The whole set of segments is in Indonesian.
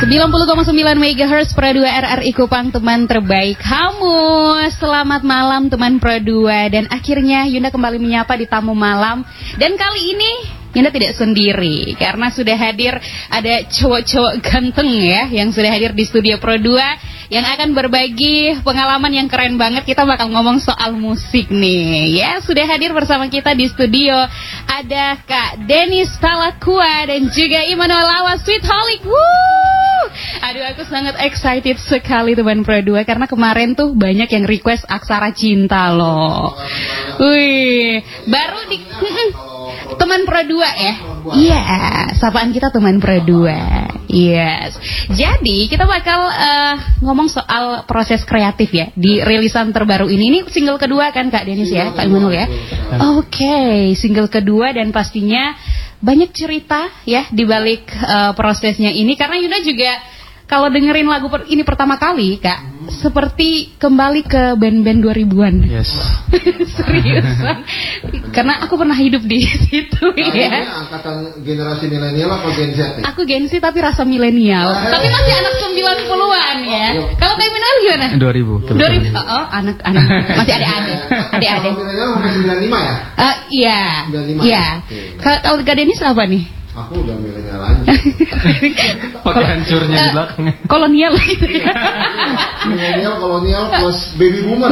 90,9 MHz Pro 2 RRI Kupang, teman terbaik kamu. Selamat malam teman Pro 2. Dan akhirnya Yunda kembali menyapa di tamu malam. Dan kali ini Yunda tidak sendiri, karena sudah hadir ada cowok-cowok ganteng ya, yang sudah hadir di studio Pro 2, yang akan berbagi pengalaman yang keren banget. Kita bakal ngomong soal musik nih ya. Sudah hadir bersama kita di studio ada Kak Denis Talakua dan juga Immanuel Lawas Sweetholic. Aduh, aku sangat excited sekali teman Pro 2, karena kemarin tuh banyak yang request Aksara Cinta loh. Wih, baru di teman Pro 2 ya. Iya, sapaan kita teman Pro 2. Yes. Jadi kita bakal ngomong soal proses kreatif ya di rilisan terbaru ini. Ini single kedua kan Kak Denis ya, Kak Immanuel ya. Oke, single kedua, dan pastinya banyak cerita ya di balik prosesnya ini, karena Yunda juga kalau dengerin lagu ini pertama kali Kak, seperti kembali ke band-band 2000-an. Yes. Seriusan. Karena aku pernah hidup di situ ya. Ini angkatan generasi milenial atau Gen Z? Aku Gen Z tapi rasa milenial. Tapi masih anak 90-an ya. Kalau kayak Immanuel gimana? 2000. 2000. Oh, anak-anak masih adik-adik. Adik-adik. Milenial masih 95 ya? Iya. 95. Iya. Kalau Kak Denis apa nih? Aku udah milenial aja. Pakai hancurnya di belakangnya. Kolonial gitu ya. Milenial, kolonial plus baby boomer.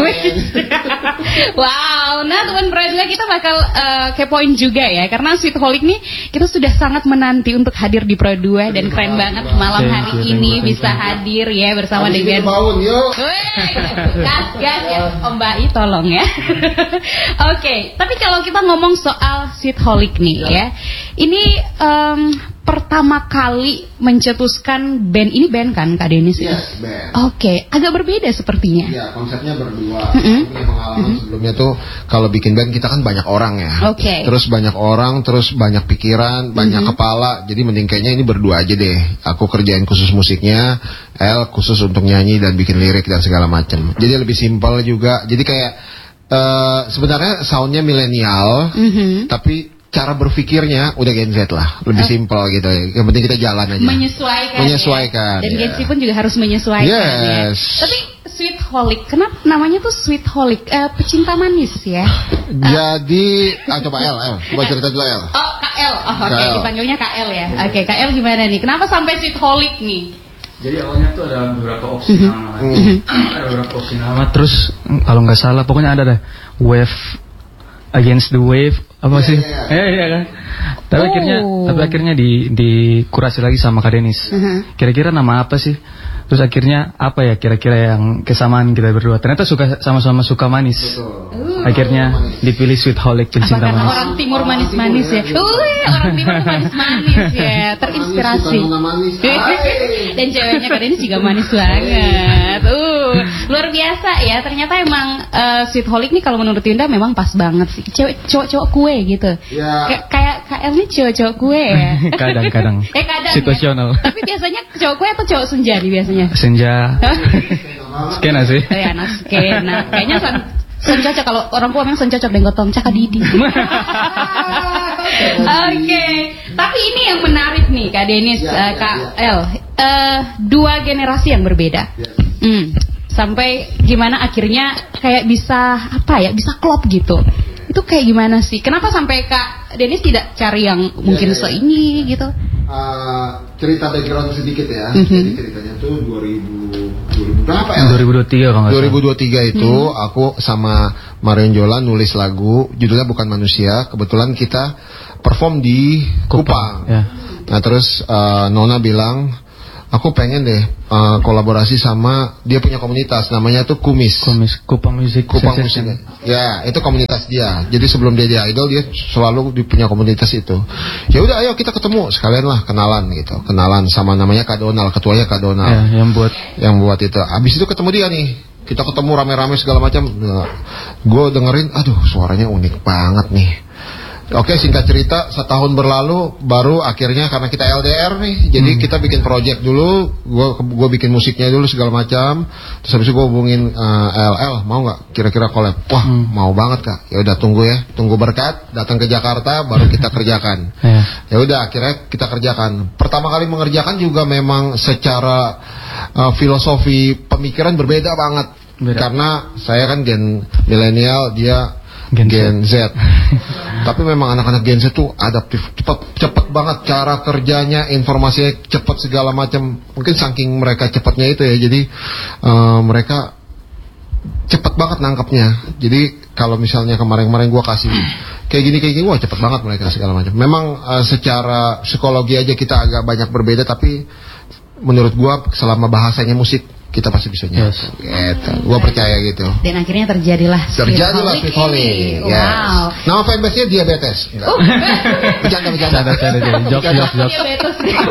Wow, nah teman Pro 2 kita bakal kepoin juga ya, karena Sweetholic nih kita sudah sangat menanti untuk hadir di Pro 2, dan keren banget malam hari ini bisa hadir ya bersama dengan gas ya Om Bai, tolong ya. Oke, tapi kalau kita ngomong soal Sweetholic nih ya, ini pertama kali mencetuskan band ini, band kan Kak Denis? Yes, band. Oke, agak berbeda sepertinya. Iya, konsepnya berdua. Punya pengalaman sebelumnya tuh kalau bikin band kita kan banyak orang ya. Oke. Terus banyak orang, terus banyak pikiran, banyak kepala. Jadi mending kayaknya ini berdua aja deh. Aku kerjain khusus musiknya, El khusus untuk nyanyi dan bikin lirik dan segala macam. Jadi lebih simpel juga. Jadi kayak sebenarnya soundnya milenial, tapi cara berpikirnya udah Gen Z lah, lebih simpel gitu. Yang penting kita jalan aja. Menyesuaikan. Dan Gen Z pun juga harus menyesuaikan. Yes. Ya. Tapi Sweetholic, kenapa namanya tuh Sweetholic? Pecinta manis ya. Jadi, coba El, coba cerita dulu El. Oh, KL. Oke, dipanggilnya KL ya. Oke, KL gimana nih? Kenapa sampai Sweetholic nih? Jadi awalnya tuh ada beberapa opsi nama. Ada beberapa opsi nama. Terus kalau nggak salah, pokoknya ada deh Wave Against the Wave, apa sih? Iya kan. Tapi akhirnya dikurasi lagi sama Kak Denis. Kira-kira nama apa sih? Terus akhirnya apa ya kira-kira yang kesamaan kita berdua? Ternyata sama-sama suka manis. Akhirnya dipilih Sweetholic, pencinta manis. Karena orang timur manis-manis ya. Orang timur manis-manis ya. Terinspirasi. Dan ceweknya Kak Denis juga manis banget. Luar biasa ya. Ternyata emang Sweetholic nih kalau menurut Yunda memang pas banget sih. Cowok-cowok kue gitu. Kayak KL nih cowok-cowok kue ya. Kadang-kadang. Kadang. Situasional. Ya? Tapi biasanya cowok kue atau cowok senja nih biasanya? Senja. Skena sih. Ya, anak skena. Kayaknya cocok kalau orang tua memang cocok dengan gotong Caka Didi. Oke. Tapi ini yang menarik nih Kak Denis, Kak El. Dua generasi yang berbeda. Sampai gimana akhirnya kayak bisa klop gitu. Itu kayak gimana sih? Kenapa sampai Kak Denis tidak cari yang mungkin seini gitu? Cerita background sedikit ya. Jadi ceritanya tuh 2000 berapa ya? 2023 kalau nggak salah. 2023 itu aku sama Marion Jola nulis lagu judulnya Bukan Manusia. Kebetulan kita perform di Kupang. Ya. Nah terus Nona bilang, aku pengen deh kolaborasi sama dia punya komunitas namanya tuh Kumis Kupang Music. Ya, itu komunitas dia. Jadi sebelum dia idol dia selalu punya komunitas itu. Ya udah ayo kita ketemu sekalian lah kenalan gitu. Kenalan sama namanya Kak Donald, ketuanya Kak Donald. Ya, yang buat itu. Abis itu ketemu dia nih. Kita ketemu rame-rame segala macam. Gue dengerin, aduh suaranya unik banget nih. Oke, singkat cerita, setahun berlalu baru akhirnya karena kita LDR nih, jadi kita bikin project dulu, gue bikin musiknya dulu segala macam. Terus habis itu gue hubungin LL, mau nggak kira-kira collab? Wah, mau banget Kak. Ya udah tunggu berkat, datang ke Jakarta baru kita kerjakan. Ya udah akhirnya kita kerjakan. Pertama kali mengerjakan juga memang secara filosofi pemikiran berbeda banget. Karena saya kan gen milenial, dia Gen Z. Tapi memang anak-anak Gen Z tuh adaptif, cepet banget cara kerjanya, informasinya cepet segala macam. Mungkin saking mereka cepatnya itu ya, jadi mereka cepet banget nangkepnya. Jadi kalau misalnya kemarin-kemarin gua kasih kayak gini, wah cepet banget mereka segala macam. Memang secara psikologi aja kita agak banyak berbeda, tapi menurut gua selama bahasanya musik kita pasti bisa nyatu. Gitu. Gua percaya gitu. Dan akhirnya terjadilah Sweet Holic. Yes. Wow. Nama fanbase-nya Diabetes. Enggak. Bercanda. Jok. Diabetes.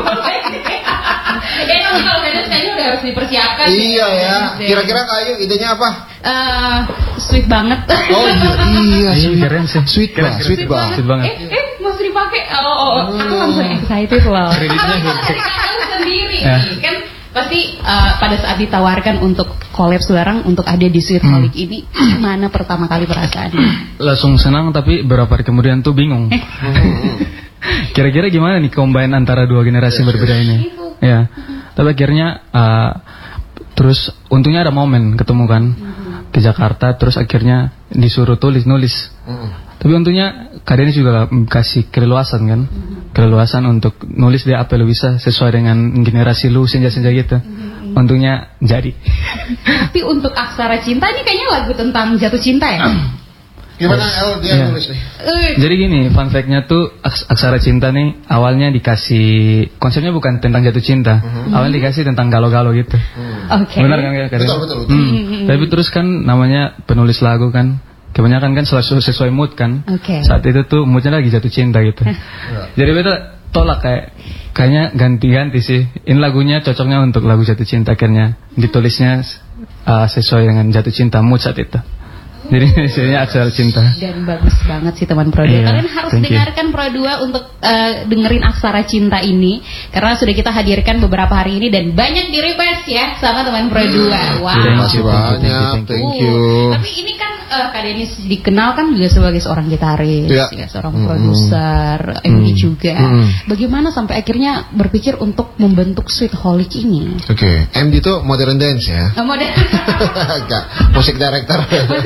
Kalau fanbase kayaknya udah harus dipersiapkan. Iya ya. Kira-kira Kayu idenya apa? Sweet banget. Oh iya, keren sih. Sweet banget. Masih dipakai. Aku langsung excited loh. Kreditnya sendiri kan. Pasti pada saat ditawarkan untuk collab bareng untuk ada di Sweet Holic ini, gimana pertama kali perasaannya? Langsung senang, tapi beberapa hari kemudian tuh bingung. Kira-kira gimana nih combine antara dua generasi berbeda ini? Ya, tapi akhirnya terus untungnya ada momen ketemu kan ke Jakarta, terus akhirnya disuruh nulis. Tapi untungnya Kak Dennis juga kasih keleluasan kan, keleluasan untuk nulis dia apa lu bisa sesuai dengan generasi lu senja-senja gitu. Untungnya jadi. Tapi untuk Aksara Cinta ini kayaknya lagu tentang jatuh cinta ya? Gimana dia nulis nih? Jadi gini, fun fact-nya tuh Aksara Cinta nih awalnya dikasih konsepnya bukan tentang jatuh cinta, awalnya dikasih tentang galau-galau gitu. Benar kan Kak? Betul. Tapi terus kan namanya penulis lagu kan, kebanyakan kan sesuai mood kan. Saat itu tuh moodnya lagi jatuh cinta gitu. Jadi beta tolak kayaknya ganti-ganti sih. Ini lagunya cocoknya untuk lagu jatuh cinta, akhirnya ditulisnya sesuai dengan jatuh cinta mood saat itu. Jadi hasilnya Aksara Cinta. Dan bagus banget sih teman Pro 2. Kalian harus dengarkan Pro 2 untuk dengerin Aksara Cinta ini, karena sudah kita hadirkan beberapa hari ini dan banyak di request ya sama teman Pro 2. Wow. Terima kasih banyak. Thank you. Tapi ini kan Kak Dennis dikenal kan juga sebagai seorang gitaris, ya, seorang produser, MD juga. Bagaimana sampai akhirnya berpikir untuk membentuk Sweet Holic ini? MD itu modern dance ya. Musik director.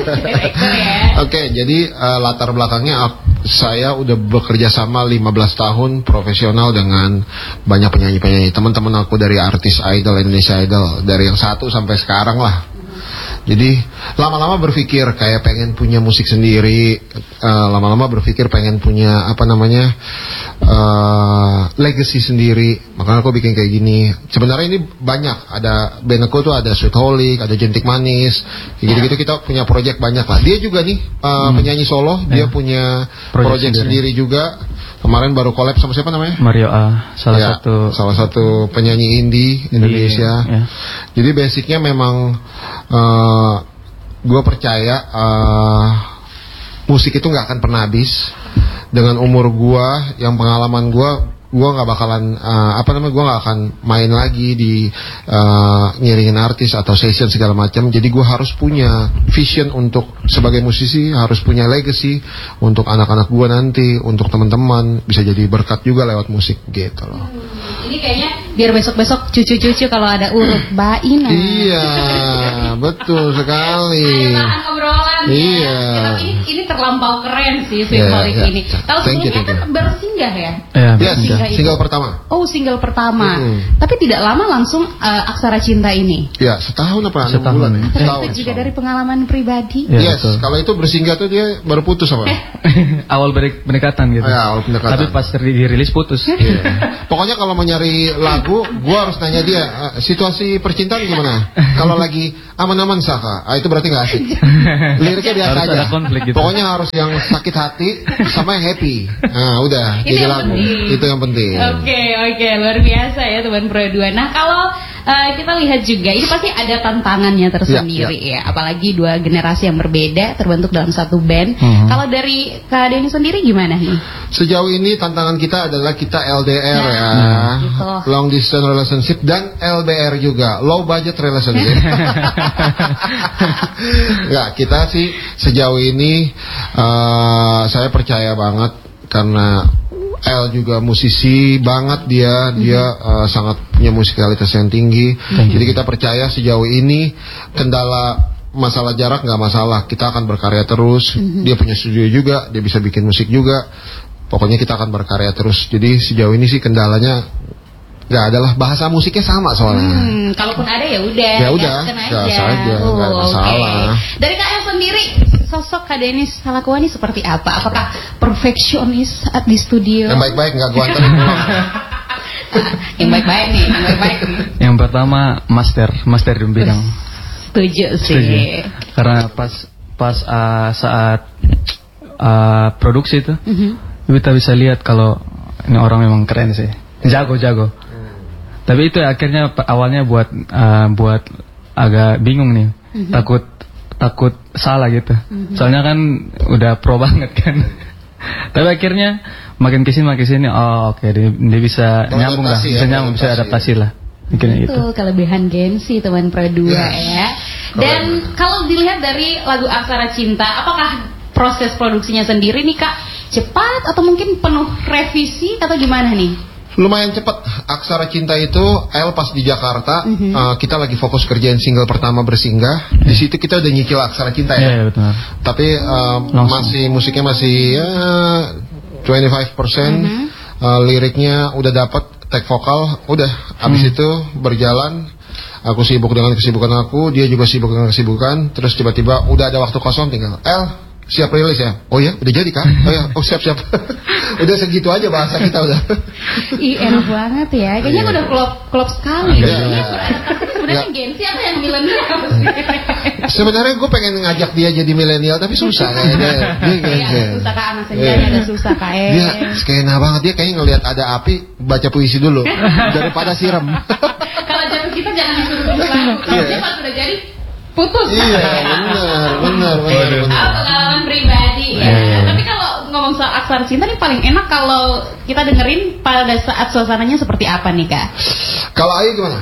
Jadi latar belakangnya saya udah bekerja sama 15 tahun profesional dengan banyak penyanyi-penyanyi. Teman-teman aku dari artis idol, Indonesia Idol, dari yang 1 sampai sekarang lah. Jadi lama-lama berpikir kayak pengen punya musik sendiri, lama-lama berpikir pengen punya legacy sendiri. Makanya aku bikin kayak gini. Sebenarnya ini banyak, ada band aku tuh ada Sweet Holic, ada Jentik Manis, gitu-gitu kita punya project banyak lah. Dia juga nih penyanyi solo, dia punya project sendiri juga. Kemarin baru collab sama siapa namanya? Mario A, salah satu penyanyi indie Indonesia. Jadi basicnya memang gue percaya musik itu nggak akan pernah habis. Dengan umur gue, yang pengalaman gue nggak bakalan gue nggak akan main lagi di ngiringin artis atau session segala macam. Jadi gue harus punya vision untuk sebagai musisi, harus punya legacy untuk anak-anak gue nanti, untuk teman-teman bisa jadi berkat juga lewat musik gitu loh. Ini kayaknya biar besok-besok cucu-cucu kalau ada urut baina. Iya, betul sekali. Obrolan. Iya. Tapi ini terlampau keren sih Sweet Holic ini. Kalau sebelumnya kan bersinggah ya? Single pertama. Oh, single pertama. Tapi tidak lama langsung Aksara Cinta ini. Ya, setahun apa? Setahun. Tapi itu juga dari pengalaman pribadi. Yes, kalau itu bersinggah tuh dia baru putus sama. Awal pendekatan gitu. Ya, awal pendekatan. Tapi pas dirilis putus. Pokoknya kalau mau nyari lagu, gua harus nanya dia, situasi percintaan gimana? Kalau lagi aman-aman saka, itu berarti nggak asik. Liriknya biasa harus aja. Ada konflik gitu. Pokoknya harus yang sakit hati sama yang happy. Nah, udah jadi lagu. Itu yang penting. Oke, luar biasa ya teman Pro 2. Nah, kalau kita lihat juga ini pasti ada tantangannya tersendiri ya. Apalagi dua generasi yang berbeda terbentuk dalam satu band. Kalau dari Kak Denny sendiri gimana nih? Sejauh ini tantangan kita adalah kita LDR ya, gitu. long distance relationship, dan LBR juga, low budget relationship. Nggak, kita sih sejauh ini saya percaya banget karena L juga musisi banget dia sangat punya musikalitas yang tinggi. Jadi kita percaya sejauh ini kendala masalah jarak nggak masalah, kita akan berkarya terus. Dia punya studio juga, dia bisa bikin musik juga. Pokoknya kita akan berkarya terus. Jadi sejauh ini sih kendalanya nggak adalah, bahasa musiknya sama soalnya. Kalaupun ada ya udah. Ya udah, biasa aja, nggak masalah. Dari Kak El sendiri, sosok Kak Denny Salakuani seperti apa? Apakah perfeksionis di studio? Yang baik-baik, nggak gua anterin pulang. Yang baik-baik nih, yang baik-baik nih. Yang pertama master di bidang. Setuju sih. Karena pas saat produksi itu, kita bisa lihat kalau ini orang memang keren sih, jago. Tapi itu akhirnya awalnya buat agak bingung nih, takut salah gitu. Soalnya kan udah pro banget kan. Tapi akhirnya makin kesini, oke, dia bisa nyambung lah, bisa adaptasi lah. Itu kelebihan Gensi teman Pro 2 ya. Dan kalau dilihat dari lagu Aksara Cinta, apakah proses produksinya sendiri nih Kak cepat atau mungkin penuh revisi atau gimana nih? Lumayan cepat. Aksara Cinta itu El pas di Jakarta, kita lagi fokus kerjain single pertama Bersinggah. Di situ kita udah nyicil Aksara Cinta ya. Iya, betul. Tapi musiknya masih 25%. Liriknya udah dapat, tag vokal udah. Abis itu berjalan. Aku sibuk dengan kesibukan aku, dia juga sibuk dengan kesibukan. Terus tiba-tiba udah ada waktu kosong, tinggal siap rilis ya? Oh ya, udah jadi kan? Oh ya, siap. Udah segitu aja bahasa kita udah. Enak banget ya. Kayaknya udah klop sekali. Sebenarnya Gensi apa yang milenial? Sebenarnya gue pengen ngajak dia jadi milenial tapi susah kayaknya. Dia susah Kak, anak senjanya ada susah Kak. Dia skena banget, dia kayaknya ngelihat ada api baca puisi dulu daripada siram. Kalau jatuh kita jangan disuruh lagu. Kalau pas udah jadi putus. Iya, benar. Pengalaman pribadi ya. Tapi kalau ngomong soal Aksara Cinta nih paling enak kalau kita dengerin pada saat suasananya seperti apa nih Kak? Kalau Ayu gimana?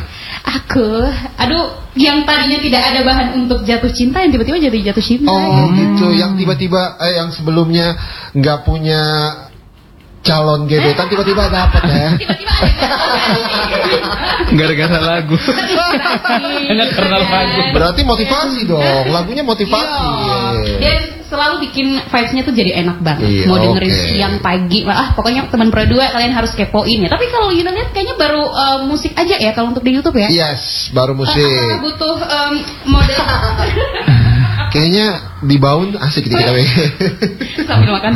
Yang tadinya tidak ada bahan untuk jatuh cinta, yang tiba-tiba jadi jatuh cinta. Gitu. Yang tiba-tiba yang sebelumnya nggak punya calon gebetan tiba-tiba dapat ya. Tiba-tiba ada. Gara-gara lagu. Karena lagu. Berarti motivasi dong. Lagunya motivasi. Dan selalu bikin vibes-nya tuh jadi enak banget. Mau dengerin siang, pagi, pokoknya teman Pro 2 kalian harus kepoin ya. Tapi kalau Yuna lihat kayaknya baru musik aja ya kalau untuk di YouTube ya. Yes, baru musik. Butuh model. Kayaknya di Baun asik kita sambil makan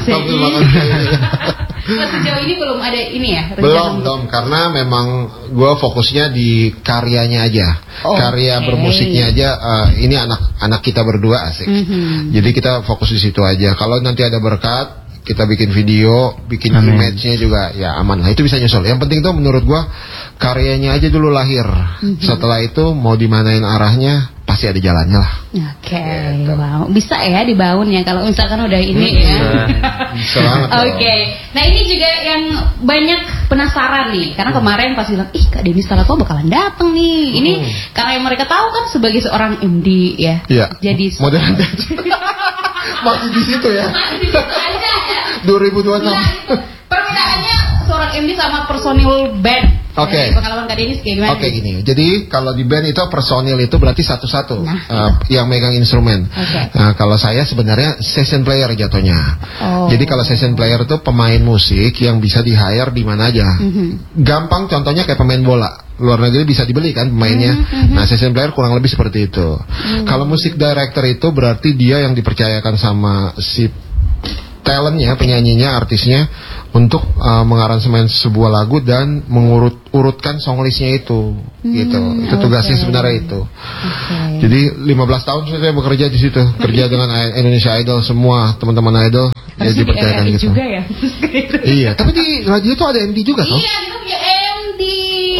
sejauh ini belum ada ini ya? Belum, karena memang gue fokusnya di karyanya aja. Karya bermusiknya aja. Ini anak kita berdua asik. Jadi kita fokus di situ aja. Kalau nanti ada berkat, kita bikin video, bikin image-nya juga ya aman lah. Itu bisa nyusul. Yang penting tuh menurut gue karyanya aja dulu lahir. Setelah itu mau dimanain arahnya pasti ada jalannya lah. Oke, wow. Bisa ya dibangun ya kalau misalkan udah ini ya. Bisa banget. Oke. Nah ini juga yang banyak penasaran nih, karena kemarin pas bilang, Kak Denny Salakuani bakalan dateng nih. Ini karena yang mereka tahu kan sebagai seorang MD ya. Iya. Jadi model masih di situ ya. Masih di situ aja ya. 2026. Nah, perbedaannya seorang MD sama personil band. Oke. Pengalaman Kak Denny kayak gimana? Oke, gini. Jadi kalau di band itu personil itu berarti satu-satu yang megang instrumen. Nah, kalau saya sebenarnya session player jatuhnya. Jadi kalau session player itu pemain musik yang bisa di-hire di mana aja. Gampang contohnya kayak pemain bola. Luar negeri bisa dibeli kan pemainnya. Nah, session player kurang lebih seperti itu. Kalau musik director itu berarti dia yang dipercayakan sama si talentnya, penyanyinya, artisnya untuk mengaransemen sebuah lagu dan mengurutkan songlistnya itu, gitu. Itu tugasnya sebenarnya itu. Jadi 15 tahun saya bekerja di situ, kerja dengan Indonesia Idol semua teman-teman idol. Ya dipercayakan gitu. Juga ya. Iya, tapi di radio itu ada MD juga toh? Iya, itu punya MD.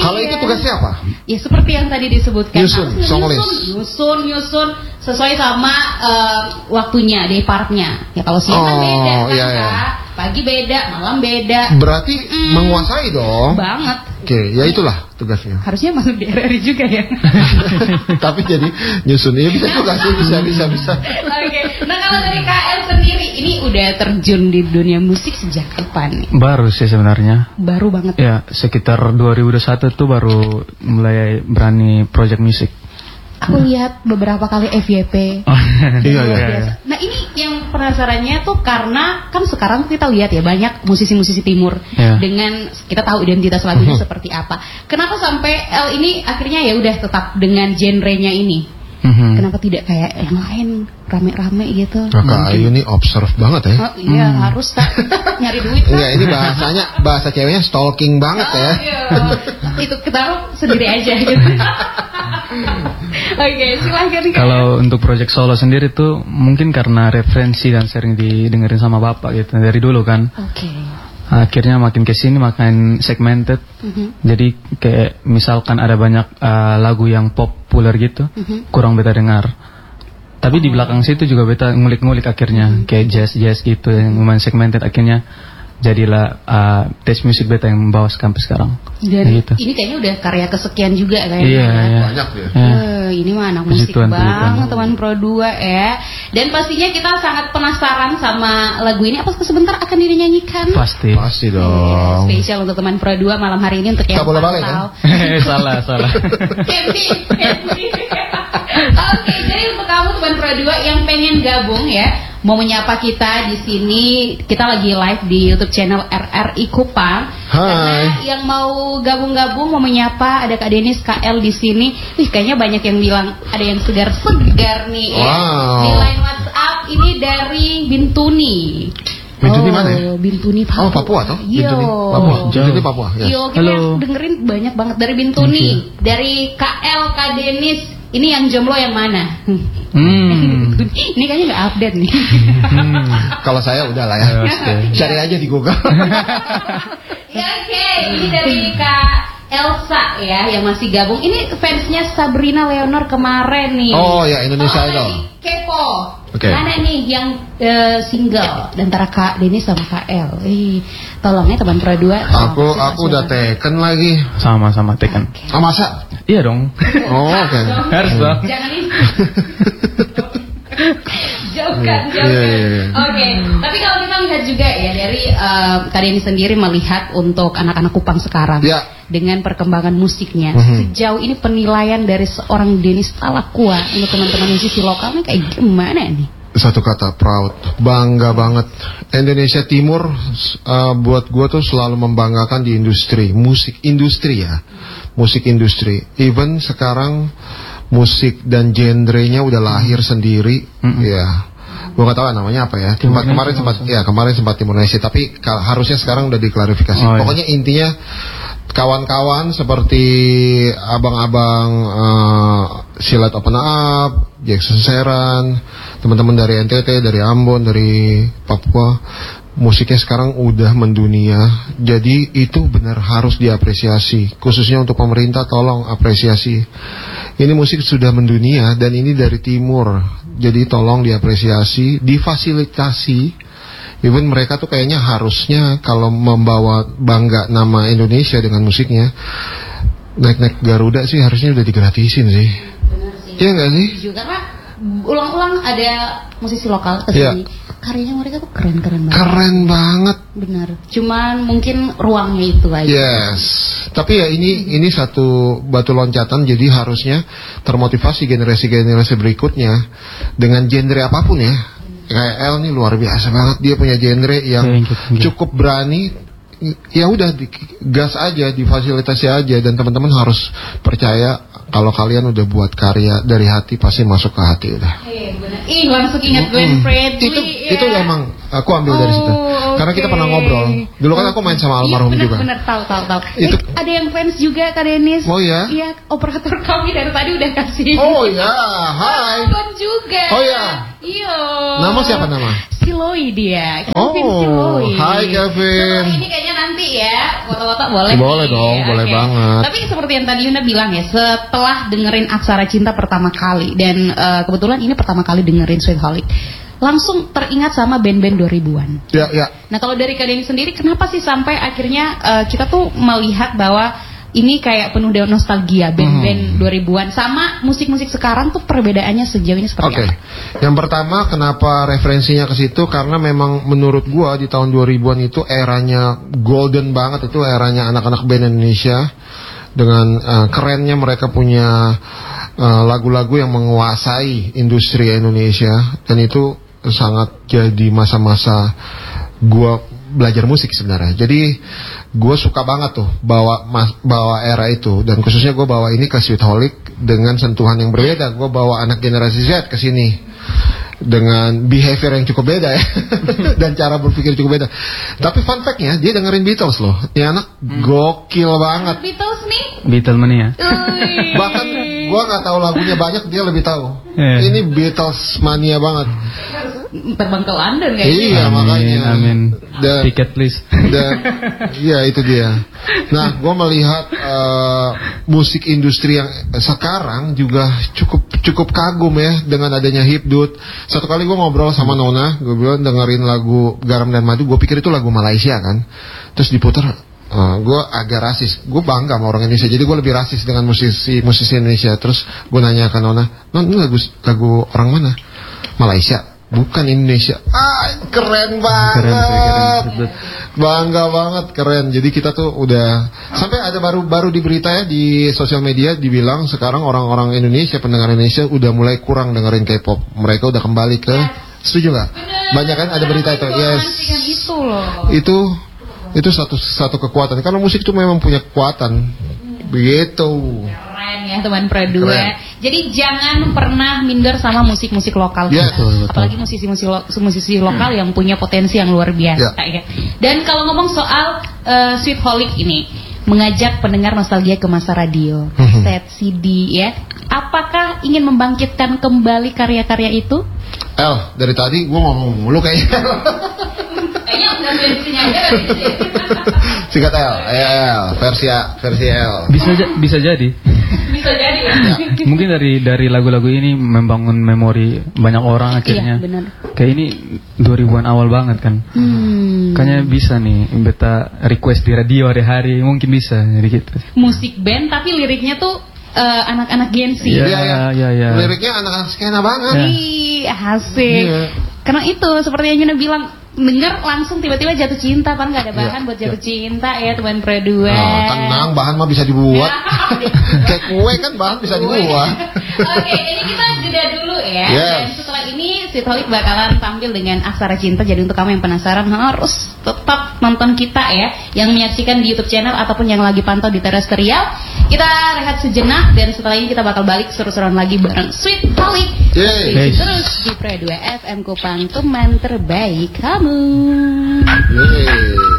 Kalau itu tugasnya apa? Ya seperti yang tadi disebutkan. Nyusun, songlist. Nyusun sesuai sama waktunya, day partnya. Ya kalau siang kan beda kan, iya. Kak. Pagi beda, malam beda. Berarti menguasai dong. Banget. Oke, ya itulah tugasnya. Harusnya masuk di RRI juga ya. Tapi jadi nyusun ya bisa juga sih, bisa. Oke. Nah kalau dari KL sendiri, ini udah terjun di dunia musik sejak kapan nih? Baru sih sebenarnya. Baru banget. Ya, sekitar 2021 tuh baru mulai berani project musik. Aku lihat beberapa kali FYP. Oh, iya. Nah ini yang penasarannya tuh karena kan sekarang kita lihat ya banyak musisi-musisi timur dengan kita tahu identitas lagunya seperti apa. Kenapa sampai L ini akhirnya ya udah tetap dengan genrenya ini? Kenapa tidak kayak yang lain rame-rame gitu? Kakak Ayu ini observe banget ya. Oh, iya harus tak nyari duit. Enggak, ini bahasa ceweknya stalking banget ya. Iya. Itu kita sendiri aja gitu. Oke, silahkan. Kalau untuk project solo sendiri tuh mungkin karena referensi dan sering didengerin sama bapak gitu dari dulu kan. Oke. Akhirnya makin kesini makin segmented. Jadi kayak misalkan ada banyak lagu yang populer gitu, kurang beta dengar. Tapi di belakang situ juga beta ngulik-ngulik akhirnya kayak jazz gitu yang lumayan segmented, akhirnya jadilah taste music beta yang membawa sampai sekarang. Dan gitu. ini kayaknya udah karya kesekian juga kayaknya. Iya. Banyak ya. Ini mah anak musik banget teman Pro 2 ya. Dan pastinya kita sangat penasaran sama lagu ini. Apa sebentar akan dinyanyikan? Pasti dong. Spesial untuk teman Pro 2 malam hari ini untuk yang boleh balik kan? Salah. Happy. Oke, jadi untuk kamu teman Pro 2 yang pengen gabung ya, mau menyapa kita di sini, kita lagi live di YouTube channel RRI Kupang. Hai. Karena yang mau gabung-gabung, mau menyapa, ada Kak Denis, KL di sini. Wih, kayaknya banyak yang bilang ada yang segar-segar nih. Wow. Ya. Di line WhatsApp ini dari Bintuni. Bintuni mana ya? Bintuni Papua. Oh, Papua toh? Bintuni Papua. Bintuni Papua. Ya. Yo, kita dengerin banyak banget dari Bintuni, dari KL, Kak Denis. Ini yang jomblo yang mana? Ini kayaknya nggak update nih. Kalau saya udah lah ya. Cari aja di Google. Ya, oke. Ini dari Kak Elsa ya yang masih gabung. Ini fansnya Sabrina Leonor kemarin nih. Oh ya, Indonesia Idol. Kepo. Oke. Mana nih yang single antara Kak Denis sama Kak El? Tolong ya teman Pro 2. Aku udah Taken lagi. Sama Taken. Oh masa? Iya dong. Oh oke. Harus dong. Jangan ini. Jauhkan. Iya. Oke. Tapi kalau kita lihat juga ya dari Kak Denis sendiri melihat untuk anak-anak Kupang sekarang. Ya. Dengan perkembangan musiknya, sejauh ini penilaian dari seorang Denis Talakua untuk teman-teman musisi lokalnya kayak gimana nih? Satu kata, proud, bangga banget. Indonesia Timur buat gue tuh selalu membanggakan di industri musik industri ya, musik industri. Even sekarang musik dan genrenya udah lahir sendiri, ya. Gue gak tahu namanya apa ya. Kemarin sempat Timur-Leste, tapi harusnya sekarang udah diklarifikasi. Pokoknya intinya kawan-kawan seperti abang-abang Silat Open Up, Jackson Seran, teman-teman dari NTT, dari Ambon, dari Papua, musiknya sekarang udah mendunia. Jadi itu benar harus diapresiasi. Khususnya untuk pemerintah, tolong apresiasi. Ini musik sudah mendunia dan ini dari timur. Jadi tolong diapresiasi, difasilitasi. Even mereka tuh kayaknya harusnya kalau membawa bangga nama Indonesia dengan musiknya, naik-naik Garuda sih harusnya udah digratisin sih. Benar sih. Iya nggak sih? Juga karena ulang-ulang ada musisi lokal kesini, karyanya mereka tuh keren-keren banget. Keren banget. Benar. Cuman mungkin ruangnya itu aja. Yes. Tapi ya ini satu batu loncatan, jadi harusnya termotivasi generasi-generasi berikutnya dengan genre apapun ya. Kayak El nih luar biasa banget, dia punya genre yang cukup berani. Ya udah gas aja, difasilitasi aja, dan teman-teman harus percaya kalau kalian udah buat karya dari hati pasti masuk ke hati udah. Langsung ingat Glenn Fredly. Itu emang aku ambil dari situ. Karena kita pernah ngobrol. Dulu kan aku main sama almarhum juga. Bener, tahu. Itu ada yang fans juga Kak Denis. Oh ya? Iya, operator kami dari tadi udah kasih. Oh ya, hai. Nonton juga. Oh ya. Iya. Nama siapa nama? Siloi dia. Kevin Siloi. Hai Kevin. Ini kayaknya nanti ya, foto-foto boleh. Boleh dong, boleh banget. Tapi seperti yang tadi Yunda bilang ya, setelah dengerin Aksara Cinta pertama kali dan kebetulan ini pertama kali dengerin Sweet Holic, langsung teringat sama band-band 2000-an. Ya. Nah kalau dari Kak Denny sendiri, kenapa sih sampai akhirnya kita tuh melihat bahwa ini kayak penuh dengan nostalgia band-band 2000-an sama musik-musik sekarang tuh perbedaannya sejauh ini seperti apa? Yang pertama kenapa referensinya ke situ karena memang menurut gua di tahun 2000-an itu eranya golden banget, itu eranya anak-anak band Indonesia dengan kerennya mereka punya lagu-lagu yang menguasai industri Indonesia, dan itu sangat jadi masa-masa gua belajar musik sebenarnya. Jadi gue suka banget tuh bawa era itu, dan khususnya gue bawa ini ke Sweet Holic dengan sentuhan yang berbeda. Gue bawa anak generasi Z ke sini dengan behavior yang cukup beda ya dan cara berpikir cukup beda. Tapi fun fact-nya dia dengerin Beatles loh. Ini anak gokil banget. Beatles nih. Beatlemania. Bahkan gue nggak tahu lagunya banyak, dia lebih tahu. Ini Beatles mania banget. Terbang ke London kayaknya. Iya, makanya. Amin. Tiket please. Iya itu dia. Nah, gue melihat musik industri yang sekarang juga cukup kagum ya dengan adanya Hipdut. Satu kali gue ngobrol sama Nona, gue bilang dengerin lagu Garam dan Madu, gue pikir itu lagu Malaysia kan. Terus diputar, gue agak rasis. Gue bangga sama orang Indonesia, jadi gue lebih rasis dengan musisi Indonesia. Terus gue nanya ke Nona, ini lagu orang mana? Malaysia. Bukan Indonesia. Keren banget. Keren. Bangga banget, keren. Jadi kita tuh udah sampai ada baru di berita ya di sosial media dibilang sekarang orang-orang Indonesia, pendengar Indonesia udah mulai kurang dengerin K-pop. Mereka udah kembali ke setuju nggak? Banyak kan ada berita itu. Yes. Itu satu kekuatan. Karena musik itu memang punya kekuatan. Begitu. Keren ya teman Produa. Jadi jangan pernah minder sama musik-musik lokal kita. Betul. Apalagi musisi lokal yang punya potensi yang luar biasa ya. Dan kalau ngomong soal Sweet Holic ini, mengajak pendengar nostalgia ke masa radio, kaset, CD ya. Apakah ingin membangkitkan kembali karya-karya itu? Dari tadi gue ngomong mulu kayaknya. Kayaknya udah bensinnya aja. Singkat versi L. Bisa jadi. Bisa jadi ya. Mungkin dari lagu-lagu ini membangun memori banyak orang akhirnya. Iya, benar. Kayak ini 2000-an awal banget kan. Kayaknya bisa nih beta request di radio hari-hari, mungkin bisa jadi gitu. Musik band tapi liriknya tuh anak-anak Gen Z. Iya. Liriknya anak-anak skena banget. Asik. Karena itu seperti yang Yuna bilang, dengar langsung tiba-tiba jatuh cinta, kan nggak ada bahan buat jatuh cinta ya teman Produa. Tenang, bahan mah bisa dibuat. Kayak kue kan bahan bisa dibuat. Oke, ini kita jeda dulu ya. Yes. Dan setelah ini Sweet Holic bakalan tampil dengan Aksara Cinta. Jadi untuk kamu yang penasaran harus tetap nonton kita ya, yang menyaksikan di YouTube channel ataupun yang lagi pantau di terestrial. Kita rehat sejenak dan setelah ini kita bakal balik seru-seruan lagi bareng Sweet Holic. Terus di Produa FM Kupang, teman terbaik kamu.